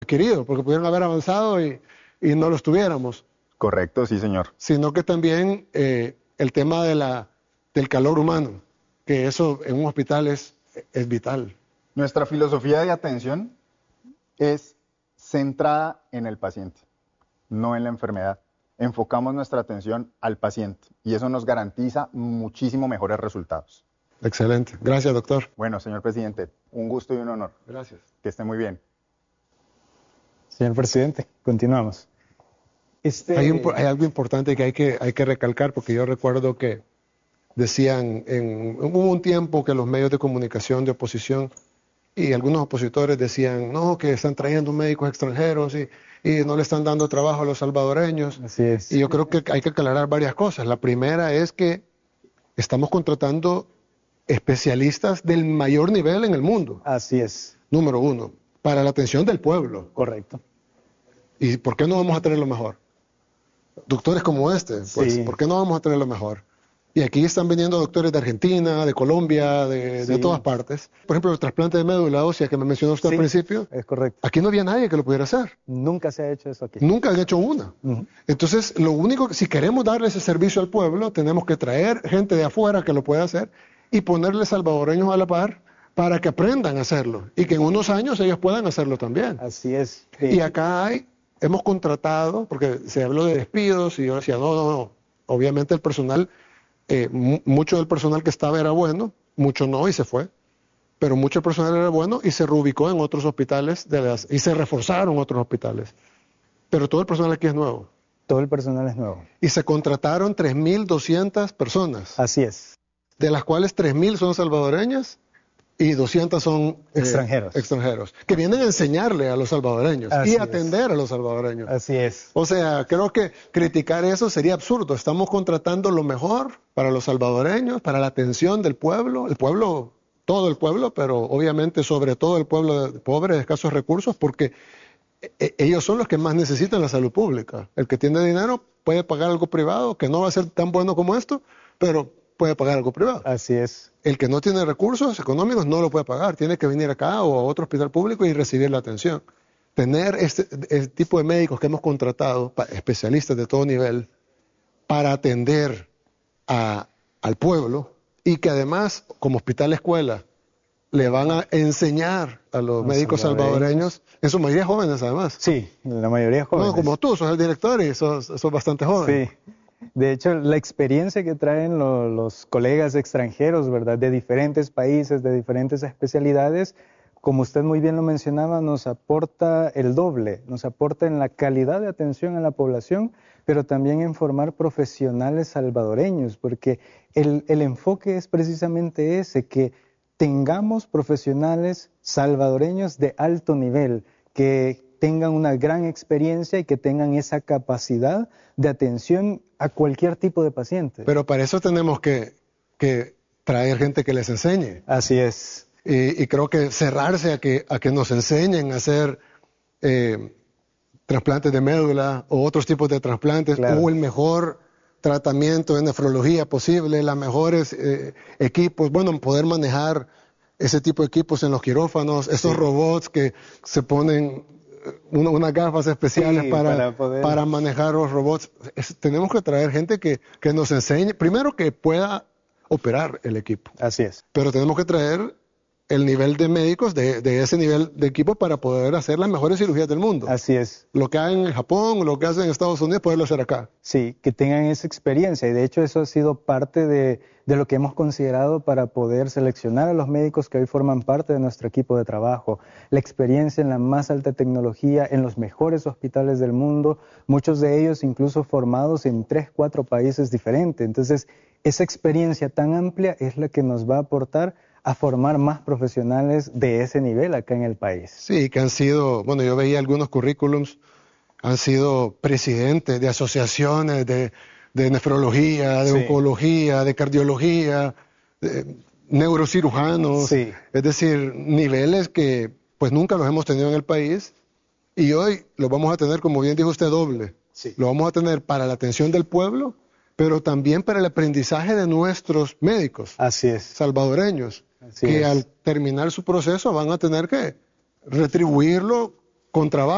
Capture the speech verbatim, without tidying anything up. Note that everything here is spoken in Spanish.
adquirido, porque pudieron haber avanzado y, y no los tuviéramos. Correcto, sí, señor. Sino que también eh, el tema de la, del calor humano, que eso en un hospital es, es vital. Nuestra filosofía de atención es centrada en el paciente, no en la enfermedad. Enfocamos nuestra atención al paciente y eso nos garantiza muchísimo mejores resultados. Excelente. Gracias, doctor. Bueno, señor presidente, un gusto y un honor. Gracias. Que esté muy bien. Señor presidente, continuamos. Este... Hay, un, hay algo importante que hay, que hay que recalcar, porque yo recuerdo que decían, en, hubo un tiempo que los medios de comunicación de oposición y algunos opositores decían, no, que están trayendo médicos extranjeros y, y no le están dando trabajo a los salvadoreños. Así es. Y yo creo que hay que aclarar varias cosas. La primera es que estamos contratando especialistas del mayor nivel en el mundo. Así es. Número uno, para la atención del pueblo. Correcto. ¿Y por qué no vamos a tener lo mejor? Doctores como este, pues, sí. ¿por qué no vamos a tener lo mejor? Y aquí están viniendo doctores de Argentina, de Colombia, de, sí. de todas partes. Por ejemplo, el trasplante de médula ósea que me mencionó usted sí, al principio. Es correcto. Aquí no había nadie que lo pudiera hacer. Nunca se ha hecho eso aquí. Nunca han hecho una. Uh-huh. Entonces, lo único que, si queremos darle ese servicio al pueblo, tenemos que traer gente de afuera que lo pueda hacer y ponerle salvadoreños a la par para que aprendan a hacerlo y que en unos años ellos puedan hacerlo también. Así es. Sí. Y acá hay, hemos contratado, porque se habló de despidos y yo decía, no, no, no. Obviamente el personal, eh, mucho del personal que estaba era bueno, mucho no y se fue, pero mucho personal era bueno y se reubicó en otros hospitales de las, y se reforzaron otros hospitales. Pero todo el personal aquí es nuevo. Todo el personal es nuevo. Y se contrataron tres mil doscientas personas. Así es. De las cuales tres mil son salvadoreñas y doscientas son eh, extranjeros. extranjeros, que vienen a enseñarle a los salvadoreños Así y es. atender a los salvadoreños. Así es. O sea, creo que criticar eso sería absurdo. Estamos contratando lo mejor para los salvadoreños, para la atención del pueblo, el pueblo, todo el pueblo, pero obviamente sobre todo el pueblo pobre de escasos recursos, porque ellos son los que más necesitan la salud pública. El que tiene dinero puede pagar algo privado, que no va a ser tan bueno como esto, pero puede pagar algo privado. Así es. El que no tiene recursos económicos no lo puede pagar, tiene que venir acá o a otro hospital público y recibir la atención. Tener este, este tipo de médicos que hemos contratado, especialistas de todo nivel, para atender a, al pueblo y que además, como hospital escuela, le van a enseñar a los, los médicos salvadoreños, salvadoreños, en su mayoría jóvenes además. Sí, la mayoría jóvenes. No, como tú, sos el director y sos, sos bastante joven. Sí. De hecho, la experiencia que traen lo, los colegas extranjeros, ¿verdad?, de diferentes países, de diferentes especialidades, como usted muy bien lo mencionaba, nos aporta el doble, nos aporta en la calidad de atención a la población, pero también en formar profesionales salvadoreños, porque el, el enfoque es precisamente ese, que tengamos profesionales salvadoreños de alto nivel, que tengan una gran experiencia y que tengan esa capacidad de atención a cualquier tipo de paciente. Pero para eso tenemos que, que traer gente que les enseñe. Así es. Y, y creo que cerrarse a que, a que nos enseñen a hacer eh, trasplantes de médula o otros tipos de trasplantes, claro, o el mejor tratamiento de nefrología posible, los mejores eh, equipos, bueno, poder manejar ese tipo de equipos en los quirófanos, esos sí. robots que se ponen una, unas gafas especiales sí, para, para, poder... para manejar los robots. Es, tenemos que traer gente que, que nos enseñe, primero que pueda operar el equipo. Así es. Pero tenemos que traer el nivel de médicos de, de ese nivel de equipo para poder hacer las mejores cirugías del mundo. Así es. Lo que hacen en Japón, lo que hacen en Estados Unidos, poderlo hacer acá. Sí, que tengan esa experiencia y de hecho eso ha sido parte de, de lo que hemos considerado para poder seleccionar a los médicos que hoy forman parte de nuestro equipo de trabajo. La experiencia en la más alta tecnología, en los mejores hospitales del mundo, muchos de ellos incluso formados en tres, cuatro países diferentes. Entonces, esa experiencia tan amplia es la que nos va a aportar a formar más profesionales de ese nivel acá en el país. Sí, que han sido, bueno, yo veía algunos currículums, han sido presidentes de asociaciones de, de nefrología, de sí. oncología, de cardiología, de neurocirujanos, sí. es decir, niveles que pues nunca los hemos tenido en el país y hoy los vamos a tener, como bien dijo usted, doble. Sí. Lo vamos a tener para la atención del pueblo, pero también para el aprendizaje de nuestros médicos. Así es. Salvadoreños. Así que es. al terminar su proceso van a tener que retribuirlo con trabajo.